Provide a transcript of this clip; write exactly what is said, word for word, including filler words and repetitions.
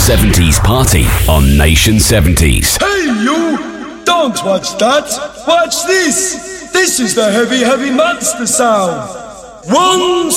seventies Party on Nation seventies. Hey you! Don't watch that! Watch this! This is the Heavy Heavy Monster sound! One